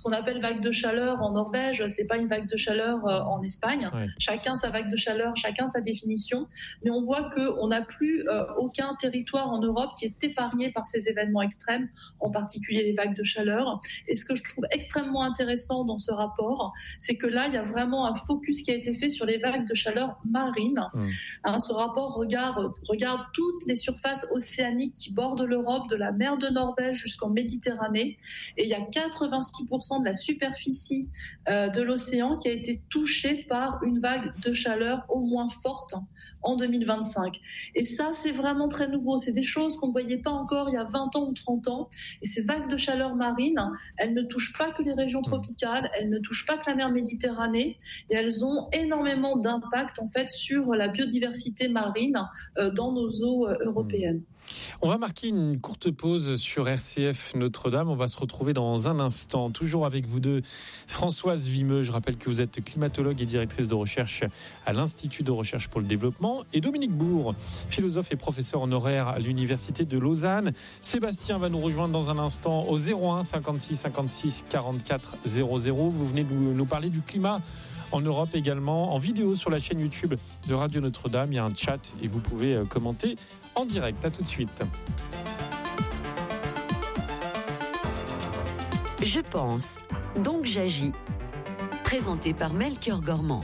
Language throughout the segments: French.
qu'on appelle vague de chaleur en Norvège, c'est pas une vague de chaleur en Espagne. Ouais. Chacun sa vague de chaleur, chacun sa définition. Mais on voit qu'on n'a plus aucun territoire en Europe qui est épargné par ces événements extrêmes, en particulier les vagues de chaleur. Et ce que je trouve extrêmement intéressant dans ce rapport, c'est que là, il y a vraiment un focus qui a été fait sur les vagues de chaleur marines. Ce rapport regarde toutes les surfaces océaniques qui bordent l'Europe, de la mer de Norvège jusqu'en Méditerranée. Et il y a 86% de la superficie de l'océan qui a été touchée par une vague de chaleur au moins forte en 2025. Et ça, c'est vraiment très nouveau. C'est des choses qu'on ne voyait pas encore il y a 20 ans ou 30 ans. Et ces vagues de chaleur marine, elles ne touchent pas que les régions tropicales, elles ne touchent pas que la mer Méditerranée, et elles ont énormément d'impact en fait sur la biodiversité marine dans nos eaux européennes. On va marquer une courte pause sur RCF Notre-Dame. On va se retrouver dans un instant, toujours avec vous deux. Françoise Vimeux, je rappelle que vous êtes climatologue et directrice de recherche à l'Institut de recherche pour le développement. Et Dominique Bourg, philosophe et professeur honoraire à l'Université de Lausanne. Sébastien va nous rejoindre dans un instant au 01 56 56 44 00. Vous venez de nous parler du climat en Europe également, en vidéo sur la chaîne YouTube de Radio Notre-Dame. Il y a un chat et vous pouvez commenter en direct. À tout de suite. Je pense, donc j'agis. Présenté par Melchior Gormand.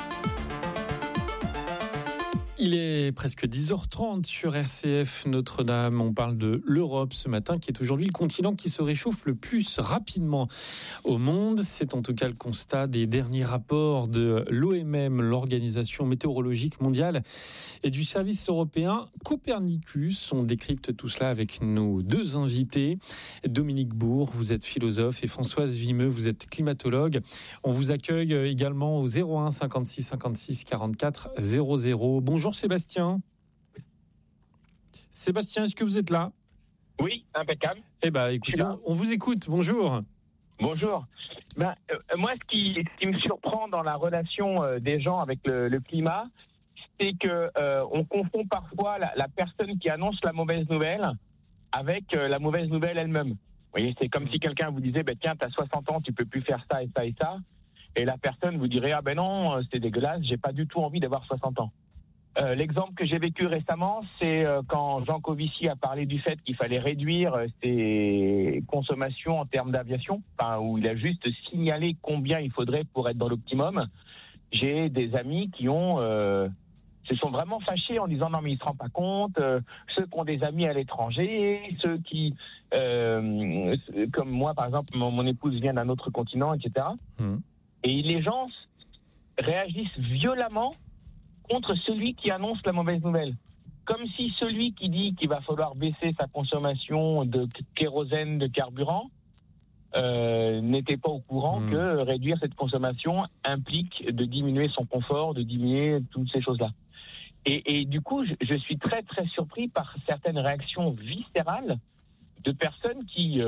Il est presque 10h30 sur RCF Notre-Dame. On parle de l'Europe ce matin, qui est aujourd'hui le continent qui se réchauffe le plus rapidement au monde. C'est en tout cas le constat des derniers rapports de l'OMM, l'Organisation météorologique mondiale, et du service européen Copernicus. On décrypte tout cela avec nos deux invités. Dominique Bourg, vous êtes philosophe, et Françoise Vimeux, vous êtes climatologue. On vous accueille également au 01 56 56 44 00. Bonjour Sébastien. Sébastien, est-ce que vous êtes là ? Oui, impeccable. Eh bien, écoutez, on vous écoute. Bonjour. Bonjour. Moi, ce qui me surprend dans la relation des gens avec le climat, c'est que on confond parfois la personne qui annonce la mauvaise nouvelle avec la mauvaise nouvelle elle-même. Vous voyez, c'est comme si quelqu'un vous disait, tiens, t'as 60 ans, tu peux plus faire ça et ça et ça. Et la personne vous dirait, non, c'est dégueulasse, j'ai pas du tout envie d'avoir 60 ans. L'exemple que j'ai vécu récemment, c'est quand Jean Covici a parlé du fait qu'il fallait réduire ses consommations en termes d'aviation, où il a juste signalé combien il faudrait pour être dans l'optimum. J'ai des amis qui se sont vraiment fâchés en disant non mais il se rend pas compte, ceux qui ont des amis à l'étranger, ceux qui comme moi par exemple, mon épouse vient d'un autre continent, etc. Et les gens réagissent violemment contre celui qui annonce la mauvaise nouvelle. Comme si celui qui dit qu'il va falloir baisser sa consommation de kérosène, de carburant, n'était pas au courant que réduire cette consommation implique de diminuer son confort, de diminuer toutes ces choses-là. Et du coup, je suis très très surpris par certaines réactions viscérales de personnes qui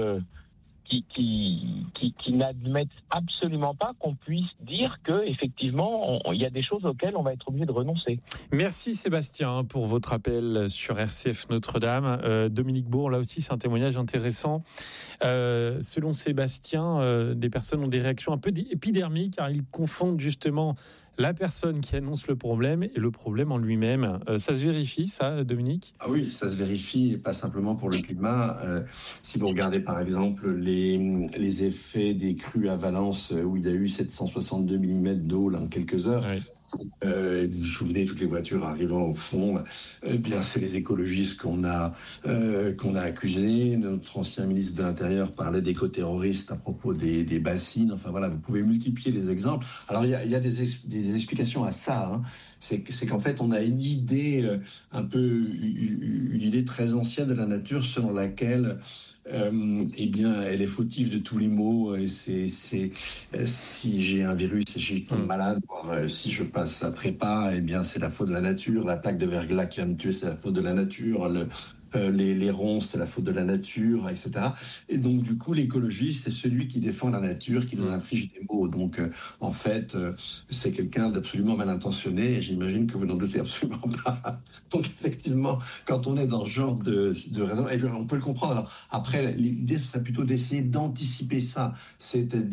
n'admettent absolument pas qu'on puisse dire que effectivement il y a des choses auxquelles on va être obligé de renoncer. Merci Sébastien pour votre appel sur RCF Notre-Dame. Dominique Bourg, là aussi c'est un témoignage intéressant. Selon Sébastien, des personnes ont des réactions un peu épidermiques car ils confondent justement la personne qui annonce le problème et le problème en lui-même. Ça se vérifie, ça, Dominique ? Ah oui, ça se vérifie, et pas simplement pour le climat. Si vous regardez par exemple les effets des crues à Valence, où il y a eu 762 mm d'eau là, en quelques heures, vous vous souvenez, toutes les voitures arrivant au fond, bien c'est les écologistes qu'on a accusés. Notre ancien ministre de l'Intérieur parlait d'éco-terroristes à propos des bassines. Enfin voilà, vous pouvez multiplier les exemples. Alors il y a des explications à ça. C'est qu'en fait on a une idée une idée très ancienne de la nature selon laquelle elle est fautive de tous les maux, et c'est si j'ai un virus et je tombe malade, si je passe à trépas, c'est la faute de la nature. La plaque de verglas qui va me tuer, c'est la faute de la nature. Les ronces, c'est la faute de la nature, etc. Et donc, du coup, l'écologiste, c'est celui qui défend la nature, qui nous inflige des maux. Donc, en fait, c'est quelqu'un d'absolument mal intentionné, et j'imagine que vous n'en doutez absolument pas. Donc, effectivement, quand on est dans ce genre de raison, et on peut le comprendre. Alors, après, l'idée, ce serait plutôt d'essayer d'anticiper ça. C'est-à-dire